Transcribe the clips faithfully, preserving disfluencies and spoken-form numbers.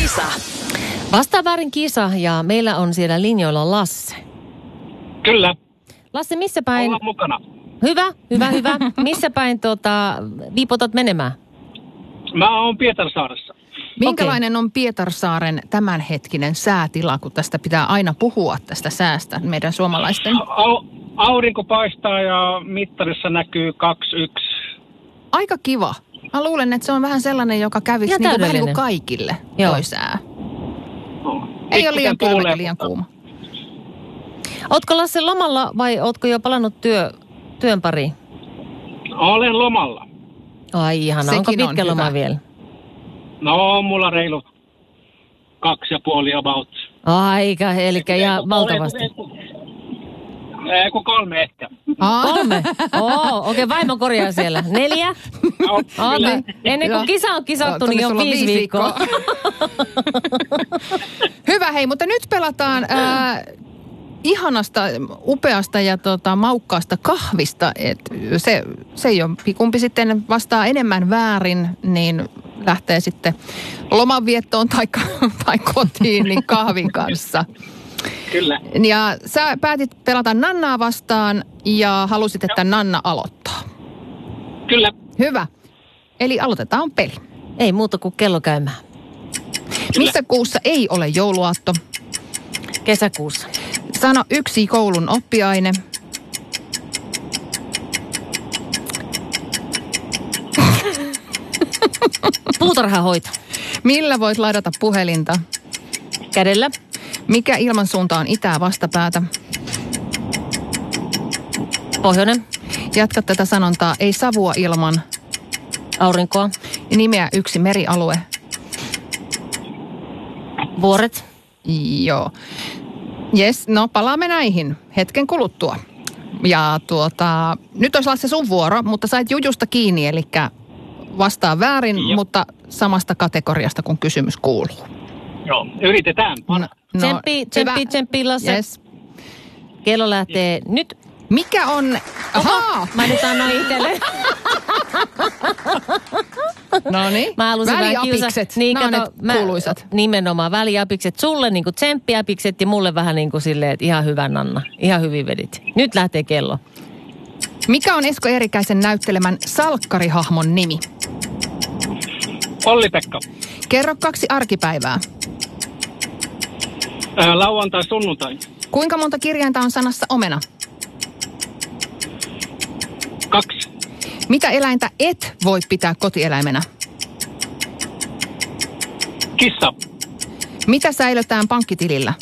kisa. Vastaa väärin kisa ja meillä on siellä linjoilla Lasse. Kyllä. Lasse, missä päin? Ollaan mukana. Hyvä, hyvä, hyvä. Missä päin tuota, viipotat menemään? Mä oon Pietarsaaressa. Minkälainen on Pietarsaaren tämänhetkinen säätila, kun tästä pitää aina puhua tästä säästä meidän suomalaisten? Au, aurinko paistaa ja mittarissa näkyy kaksi yksi. Aika kiva. Mä luulen, että se on vähän sellainen, joka kävisi niin kuin vähän niin kuin kaikille toi sää. No, Ei ole liian kylmä eikä liian kuuma. Ootko Lasse lomalla vai ootko jo palannut työ, työn pariin? Olen lomalla. Ai ihana, Sekin onko pitkä on loma hyvä. vielä? No, mulla reilu kaksi ja puoli about. Aika, eli ihan valtavasti. Ei kun kolme ehkä. Kolme? Oo, okei, okay, vaimo korjaa siellä. Neljä? No, Okay. Ennen kuin kisa on kisattu, no, niin on viisi viikkoa. Hyvä, hei, mutta nyt pelataan äh, ihanasta, upeasta ja tota, maukkaasta kahvista. Et se, se ei ole, kumpi sitten vastaa enemmän väärin, niin lähtee sitten lomanviettoon tai, tai kotiin niin kahvin kanssa. Kyllä. Ja sä päätit pelata Nannaa vastaan ja halusit, että Nanna aloittaa. Kyllä. Hyvä. Eli aloitetaan peli. Ei muuta kuin kello käymään. Missä kuussa ei ole jouluaatto? Kesäkuussa. Sano yksi koulun oppiaine. Puutarhahoito. Millä voit ladata puhelinta? Kädellä. Mikä ilmansuunta on itää vastapäätä? Pohjoinen. Jatka tätä sanontaa. Ei savua ilman. Aurinkoa. Nimeä yksi merialue. Vuoret. Joo. Jes, no palaamme näihin hetken kuluttua. Ja tuota, nyt olisi Lasse sun vuoro, mutta sait jujusta kiinni, eli vastaa väärin, Jop. mutta samasta kategoriasta kun kysymys kuuluu. Joo, yritetään. No, no, Tsemppi, tsemppi, hyvä. tsemppi, Lasse. Yes. Kello lähtee nyt. Mikä on... Ahaa! Mä nyt annoin itselle. No niin. Mä halusin vähän kiusaa. Väliapikset, Niin, nämä on kato, ne kuuluisat. Nimenomaan väliapikset. Sulle niin kuin tsemppiapikset ja mulle vähän niin kuin silleen, että ihan hyvä Nanna. Ihan hyvin vedit. Nyt lähtee kello. Mikä on Esko Eerikäisen näyttelemän salkkarihahmon nimi? Olli-Pekka. Kerro kaksi arkipäivää. Ää, lauantai, sunnuntai. Kuinka monta kirjainta on sanassa omena? Kaksi. Mitä eläintä et voi pitää kotieläimenä? Kissa. Mitä säilötään pankkitilillä?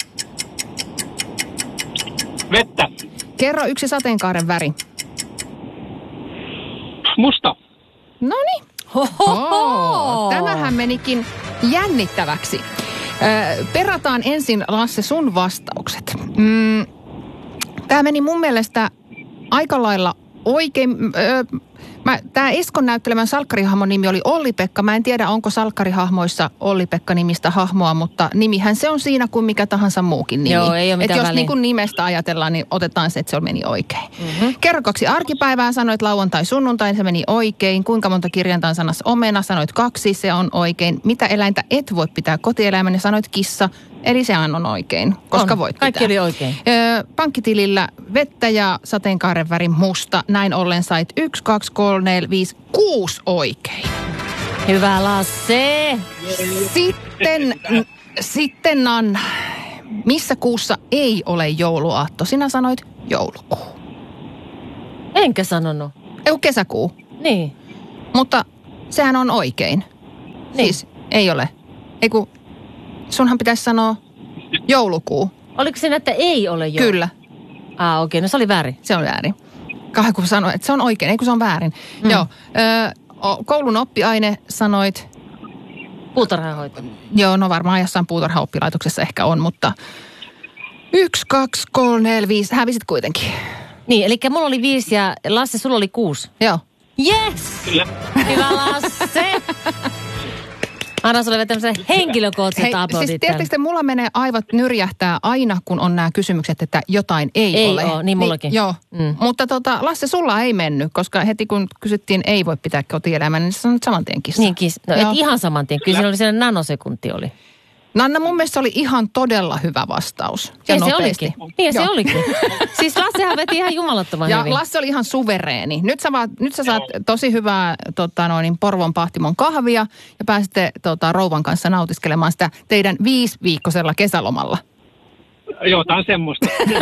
Vettä. Kerro yksi sateenkaaren väri. Musta. Noniin. Oh, tämähän menikin jännittäväksi. Ö, perataan ensin, Lasse, sun vastaukset. Mm, tämä meni mun mielestä aika lailla oikein. Ö, mä, tämä Eskon näyttelemän salkkarihahmon nimi oli Olli-Pekka. Mä en tiedä, onko salkkarihahmoissa Olli-Pekka-nimistä hahmoa, mutta nimihän se on siinä kuin mikä tahansa muukin nimi. Joo, ei ole mitään Et jos väliä. niin kuin nimestä ajatellaan, niin otetaan se, että se meni oikein. Mm-hmm. Kerro kaksi arkipäivää, sanoit lauantai, sunnuntai, se meni oikein. Kuinka monta kirjainta on sanassa omena, sanoit kaksi, se on oikein. Mitä eläintä et voi pitää kotieläimenä, sanoit kissa, eli sehän on oikein, koska On. voit pitää. Kaikki oli oikein. Ö, pankkitilillä vettä ja sateenkaaren värin musta. Näin ollen sait yksi, kaksi, kolme, neljä, viisi, kuusi oikein. Hyvä Lasse. Sitten, n- sitten Nanna, missä kuussa ei ole jouluaatto? Sinä sanoit joulukuu. Enkä sanonut. Ei kun kesäkuu, Niin. mutta sehän on oikein. Niin. Siis ei ole. Ei kun, sunhan pitäisi sanoa joulukuu. Oliko siinä, että ei ole jo? Kyllä, Ah, okei, okay. No se oli väärin. se on väärin. Kahden kun sanoi, että se on oikein, ei kun se on väärin. Mm. Joo, ö, o- koulun oppiaine sanoit, Puutarhahoito. joo, no varmaan jossain puutarhaoppilaitoksessa ehkä on, mutta yksi, kaksi, kolme, neljä, viisi, hävisit kuitenkin. Niin, eli mulla oli viisi ja Lasse, sulla oli kuusi. Joo. Yes! Kyllä. Hyvä Lasse! Anna sulle tämmöisen henkilökohtaiset Hei, aplodit. siis tiedättekö te, mulla menee aivot nyrjähtää aina, kun on nämä kysymykset, että jotain ei, Ei ole. oo, niin mullakin. Joo, Mm. mutta tota, Lasse, sulla ei mennyt, koska heti kun kysyttiin ei voi pitää kotieläimää, niin sä sanoit saman tien kissa. Niin, kis. No Joo. et ihan saman tien. Kyllä siinä oli sellainen nanosekunti oli. Nanna, mun mielestä se oli ihan todella hyvä vastaus. Ja, Ja se nopeasti. olikin. Niin se Joo. olikin. Siis Lassehan veti ihan jumalattoman Ja hyvin. Lasse oli ihan suvereeni. Nyt sä, vaat, nyt sä saat tosi hyvää tota noin, Porvon Pahtimon kahvia ja pääsette tota, rouvan kanssa nautiskelemaan sitä teidän viisiviikkoisella kesälomalla. Jotain semmoista.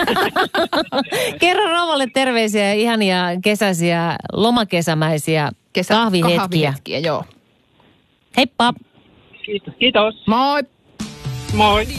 Kerro rouvalle terveisiä ja ihania kesäisiä, lomakesämäisiä Kesä, kahvihetkiä. kahvihetkiä, joo. Heippa! Kiitos. Kiitos. Moi! Moi.